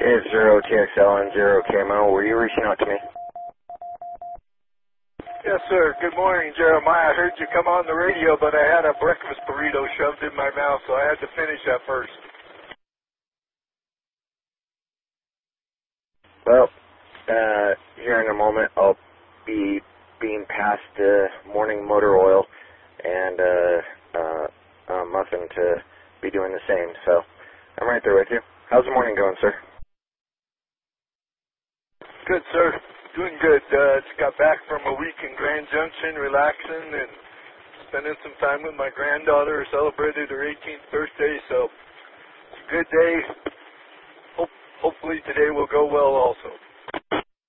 KF0TXL and 0KMO, were you reaching out to me? Yes, sir. Good morning, Jeremiah. I heard you come on the radio, but I had a breakfast burrito shoved in my mouth, so I had to finish that first. Well, here in a moment I'll be being passed morning motor oil and a muffin to be doing the same, so I'm right there with you. How's the morning going, sir? Good, sir. Doing good. Just got back from a week in Grand Junction, relaxing and spending some time with my granddaughter. Celebrated her 18th birthday, so it's a good day. Hopefully today will go well also.